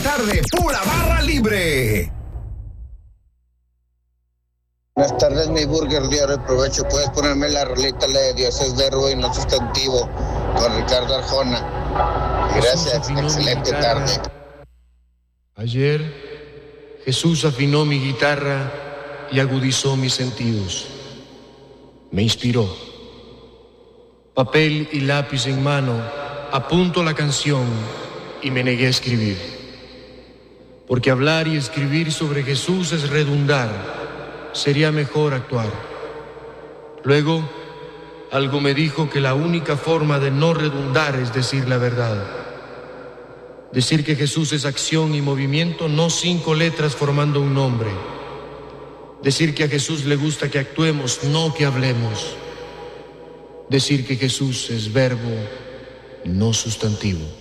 tarde, pura barra libre. Buenas tardes, mi burger diario de provecho. Puedes ponerme la rolita, la de Dios es verbo y no sustantivo, con Ricardo Arjona. Gracias, excelente tarde. Ayer Jesús afinó mi guitarra y agudizó mis sentidos. Me inspiró. Papel y lápiz en mano, apunto la canción y me negué a escribir. Porque hablar y escribir sobre Jesús es redundar. Sería mejor actuar. Luego, algo me dijo que la única forma de no redundar es decir la verdad. Decir que Jesús es acción y movimiento, no 5 letras formando un nombre. Decir que a Jesús le gusta que actuemos, no que hablemos. Decir que Jesús es verbo, no sustantivo.